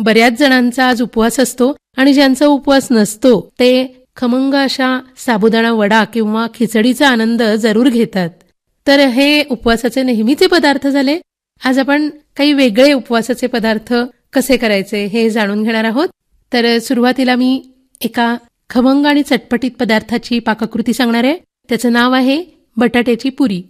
बऱ्याच जणांचा आज उपवास असतो आणि ज्यांचा उपवास नसतो ते खमंग अशा साबुदाणा वडा किंवा खिचडीचा आनंद जरूर घेतात. तर हे उपवासाचे नेहमीचे पदार्थ झाले. आज आपण काही वेगळे उपवासाचे पदार्थ कसे करायचे हे जाणून घेणार आहोत. तर सुरुवातीला मी एका खमंग आणि चटपटीत पदार्थाची पाककृती सांगणार आहे. त्याचं नाव आहे बटाट्याची पुरी.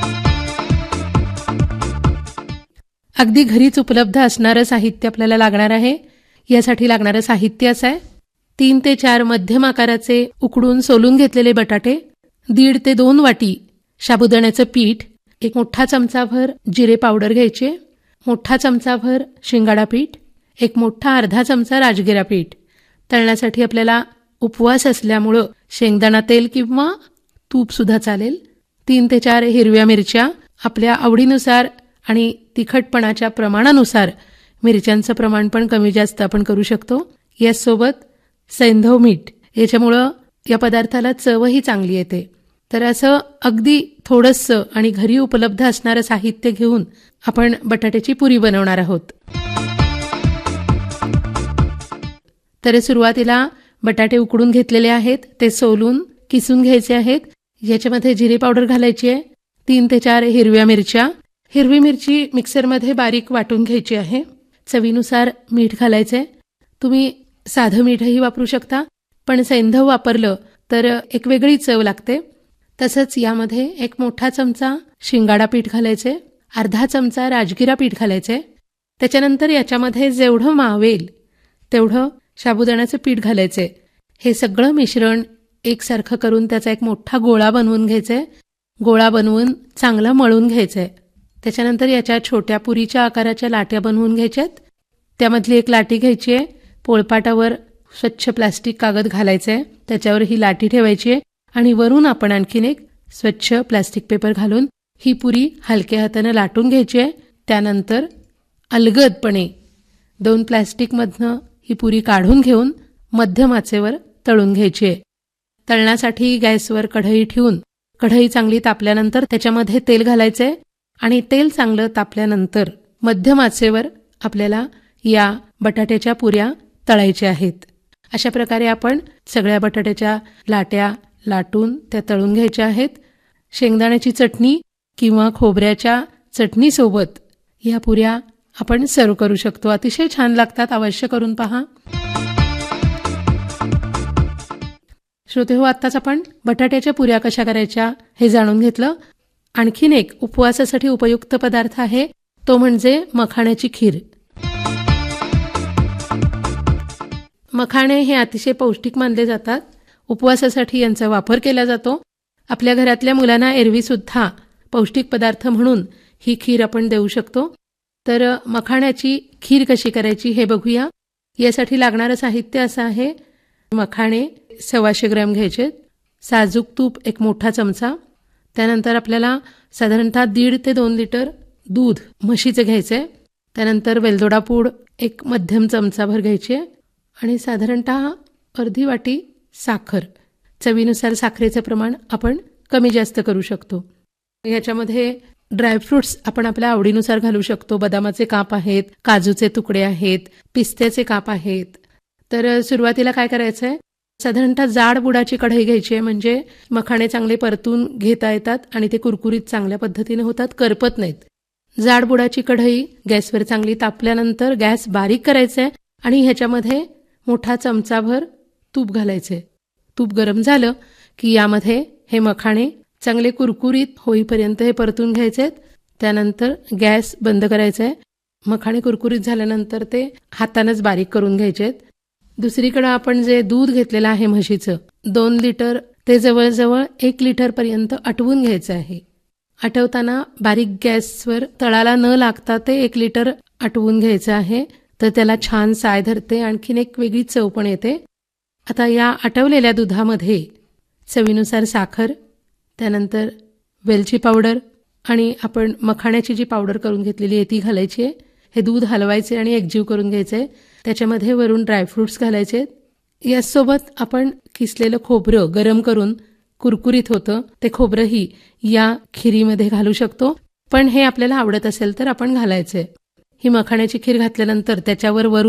अगदी घरीच उपलब्ध असणारं साहित्य आपल्याला लागणार आहे. यासाठी लागणारं साहित्य असं आहे: 3 ते 4 मध्यम आकाराचे उकडून सोलून घेतलेले बटाटे, 1.5 ते 2 वाटी साबुदाण्याचं पीठ, 1 मोठा चमचाभर जिरे पावडर घ्यायचे, मोठा चमचाभर शिंगाडा पीठ, 1 मोठा अर्धा चमचा राजगिरा पीठ. तळण्यासाठी आपल्याला उपवास असल्यामुळं शेंगदाणा तेल किंवा तूप सुद्धा चालेल. 3 ते 4 हिरव्या मिरच्या, आपल्या आवडीनुसार आणि तिखटपणाच्या प्रमाणानुसार मिरच्यांचं प्रमाण पण कमी जास्त आपण करू शकतो. यासोबत सैंधव मीठ, याच्यामुळं या पदार्थाला चवही चांगली येते. तर असं अगदी थोडंसं आणि घरी उपलब्ध असणारं साहित्य घेऊन आपण बटाट्याची पुरी बनवणार आहोत. तर सुरुवातीला बटाटे उकडून घेतलेले आहेत, ते सोलून किसून घ्यायचे आहेत. याच्यामध्ये जिरे पावडर घालायची आहे, 3 ते 4 हिरव्या मिरच्या. हिरवी मिरची मिक्सरमध्ये बारीक वाटून घ्यायची आहे. चवीनुसार मीठ घालायचंय. तुम्ही साधं मीठही वापरू शकता, पण सैंधव वापरलं तर एक वेगळी चव लागते. तसंच यामध्ये 1 मोठा चमचा शिंगाडा पीठ घालायचे, अर्धा चमचा राजगिरा पीठ घालायचे. त्याच्यानंतर याच्यामध्ये जेवढं मावेल तेवढं साबुदाण्याचं पीठ घालायचे. हे सगळं मिश्रण एकसारखं करून त्याचा एक मोठा गोळा बनवून घ्यायचा. गोळा बनवून चांगला मळून घ्यायचा. त्याच्यानंतर याच्या छोट्या पुरीच्या आकाराच्या लाट्या बनवून घ्यायच्यात. त्यामधली एक लाटी घ्यायची आहे, पोळपाटावर स्वच्छ प्लास्टिक कागद घालायचं आहे, त्याच्यावर ही लाटी ठेवायची आहे आणि वरून आपण आणखीन एक स्वच्छ प्लास्टिक पेपर घालून ही पुरी हलक्या हाताने लाटून घ्यायची आहे. त्यानंतर अलगदपणे 2 प्लास्टिकमधनं ही पुरी काढून घेऊन मध्यम आचेवर तळून घ्यायची आहे. तळण्यासाठी गॅसवर कढई ठेवून कढई चांगली तापल्यानंतर त्याच्यामध्ये तेल घालायचंय आणि तेल चांगलं तापल्यानंतर मध्यम आचेवर आपल्याला या बटाट्याच्या पुऱ्या तळायच्या आहेत. अशा प्रकारे आपण सगळ्या बटाट्याच्या लाट्या लाटून त्या तळून घ्यायच्या आहेत. शेंगदाण्याची चटणी किंवा खोबऱ्याच्या चटणीसोबत या पुऱ्या आपण सर्व करू शकतो. अतिशय छान लागतात, अवश्य करून पहा. श्रोतेहो, आत्ताच आपण बटाट्याच्या पुऱ्या कशा करायच्या हे जाणून घेतलं. आणखीन एक उपवासासाठी उपयुक्त पदार्थ आहे, तो म्हणजे मखाण्याची खीर. मखाणे हे अतिशय पौष्टिक मानले जातात. उपवासासाठी यांचा वापर केला जातो. आपल्या घरातल्या मुलांना एरवी सुद्धा पौष्टिक पदार्थ म्हणून ही खीर आपण देऊ शकतो. तर मखाण्याची खीर कशी करायची हे बघूया. यासाठी लागणारं साहित्य असं आहे: मखाणे 125 ग्रॅम घ्यायचे, साजूक तूप 1 मोठा चमचा, त्यानंतर आपल्याला साधारणतः 1.5 ते 2 लिटर दूध म्हशीचं घ्यायचंय, त्यानंतर वेलदोडा पूड 1 मध्यम चमचाभर घ्यायची आणि साधारणतः अर्धी वाटी साखर. चवीनुसार साखरेचं प्रमाण आपण कमी जास्त करू शकतो. याच्यामध्ये ड्रायफ्रुट्स आपण आपल्या आवडीनुसार घालू शकतो. बदामाचे काप आहेत, काजूचे तुकडे आहेत, पिस्त्याचे काप आहेत. तर सुरुवातीला काय करायचंय, साधारणतः जाड बुडाची कढई घ्यायची आहे, म्हणजे मखाणे चांगले परतून घेता येतात आणि ते कुरकुरीत चांगल्या पद्धतीने होतात, करपत नाहीत. जाड बुडाची कढई गॅसवर चांगली तापल्यानंतर गॅस बारीक करायचा आहे आणि ह्याच्यामध्ये मोठा चमचाभर तूप घालायचे. तूप गरम झालं की यामध्ये हे मखाणे चांगले कुरकुरीत होईपर्यंत हे परतून घ्यायचे. त्यानंतर गॅस बंद करायचा आहे. मखाणे कुरकुरीत झाल्यानंतर ते हातानेच बारीक करून घ्यायचे. दुसरीकडे आपण जे दूध घेतलेलं आहे म्हशीचं 2 लिटर ते जवळजवळ 1 लिटर पर्यंत आटवून घ्यायचं आहे. आटवताना बारीक गॅसवर तळाला न लागता ते 1 लिटर आटवून घ्यायचं आहे, तर त्याला छान साय धरते, आणखीन एक वेगळी चव पण येते. आता या आटवलेल्या दुधामध्ये चवीनुसार साखर, त्यानंतर वेलची पावडर आणि आपण मखाण्याची जी पावडर करून घेतलेली आहे ती घालायची आहे. हे दूध हलवायचे आणि एकजीव करून घ्यायचे. त्याच्यामध्ये वरून ड्रायफ्रुट्स घालायचे. यासोबत आपण किसलेलं खोबरं गरम करून कुरकुरीत होतं ते खोबरंही या खिरीमध्ये घालू शकतो, पण हे आपल्याला आवडत असेल तर आपण घालायचे. ही मखाण्याची खीर घातल्यानंतर त्याच्यावर वरून